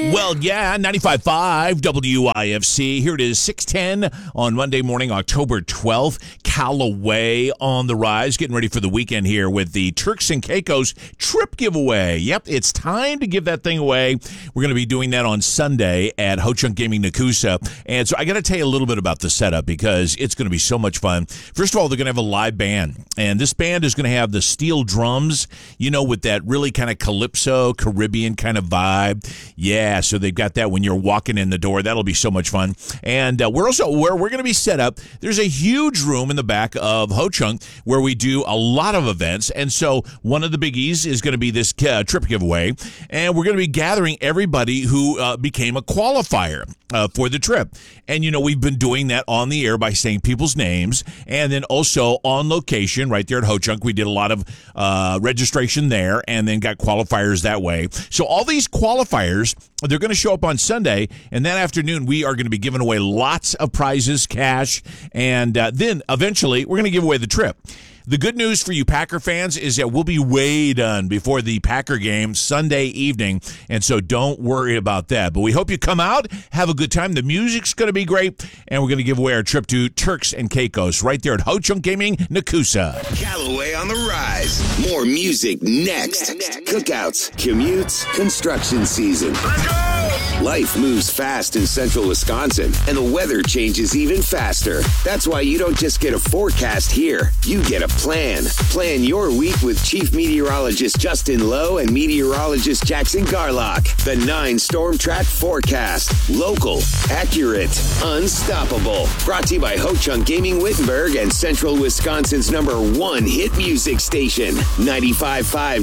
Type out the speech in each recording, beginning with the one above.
Well, yeah, 95.5 WIFC. Here it is, 6:10 on Monday morning, October 12th. Callaway on the rise, getting ready for the weekend here with the Turks and Caicos trip giveaway. Yep, it's time to give that thing away. We're going to be doing that on Sunday at Ho Chunk Gaming Nakusa. And so I got to tell you a little bit about the setup because it's going to be so much fun. First of all, they're going to have a live band. And this band is going to have the steel drums, you know, with that really kind of calypso, Caribbean kind of vibe. Yeah, so they've got that when you're walking in the door. That'll be so much fun. And we're also where we're going to be set up. There's a huge room in the back of Ho Chunk where we do a lot of events. And so one of the biggies is going to be this trip giveaway. And we're going to be gathering everybody who became a qualifier for the trip. And, you know, we've been doing that on the air by saying people's names. And then also on location right there at Ho Chunk, we did a lot of registration there and then got qualifiers that way. So all these qualifiers, they're going to show up on Sunday. And that afternoon, we are going to be giving away lots of prizes, cash. And then eventually, we're going to give away the trip. The good news for you Packer fans is that we'll be way done before the Packer game Sunday evening, and so don't worry about that. But we hope you come out, have a good time. The music's going to be great, and we're going to give away our trip to Turks and Caicos right there at Ho Chunk Gaming, Nakusa. Callaway on the rise. More music next. Cookouts, commutes, construction season. Let's go! Life moves fast in central Wisconsin, and the weather changes even faster. That's why you don't just get a forecast here. You get a plan. Plan your week with Chief Meteorologist Justin Lowe and Meteorologist Jackson Garlock. The 9 Storm Track Forecast. Local, accurate, unstoppable. Brought to you by Ho Chunk Gaming Wittenberg and Central Wisconsin's #1 hit music station, 95.5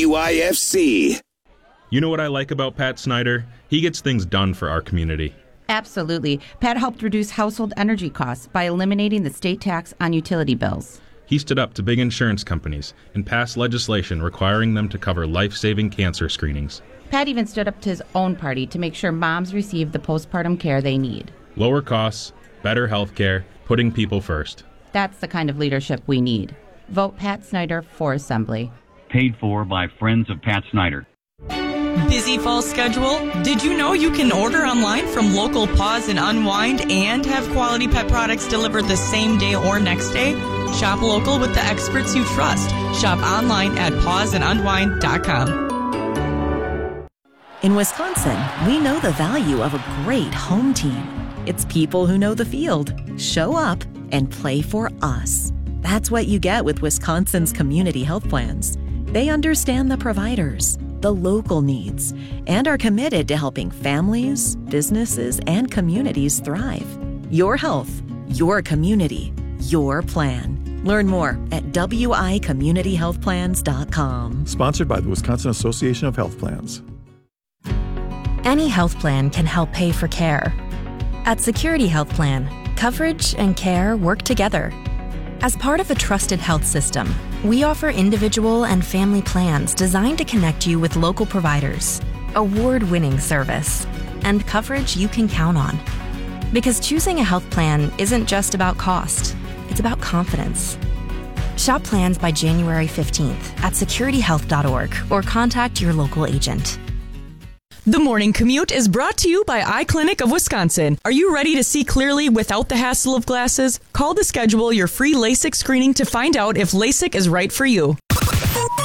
WIFC. You know what I like about Pat Snyder? He gets things done for our community. Absolutely. Pat helped reduce household energy costs by eliminating the state tax on utility bills. He stood up to big insurance companies and passed legislation requiring them to cover life-saving cancer screenings. Pat even stood up to his own party to make sure moms receive the postpartum care they need. Lower costs, better health care, putting people first. That's the kind of leadership we need. Vote Pat Snyder for Assembly. Paid for by Friends of Pat Snyder. Busy fall schedule? Did you know you can order online from local Pause and Unwind and have quality pet products delivered the same day or next day? Shop local with the experts you trust. Shop online at pauseandunwind.com. In Wisconsin, we know the value of a great home team. It's people who know the field, show up, and play for us. That's what you get with Wisconsin's community health plans. They understand the providers, the local needs, and are committed to helping families, businesses, and communities thrive. Your health, your community, your plan. Learn more at wicommunityhealthplans.com. Sponsored by the Wisconsin Association of Health Plans. Any health plan can help pay for care. At Security Health Plan, coverage and care work together. As part of a trusted health system, we offer individual and family plans designed to connect you with local providers, award-winning service, and coverage you can count on. Because choosing a health plan isn't just about cost, it's about confidence. Shop plans by January 15th at securityhealth.org or contact your local agent. The Morning Commute is brought to you by Eye Clinic of Wisconsin. Are you ready to see clearly without the hassle of glasses? Call to schedule your free LASIK screening to find out if LASIK is right for you.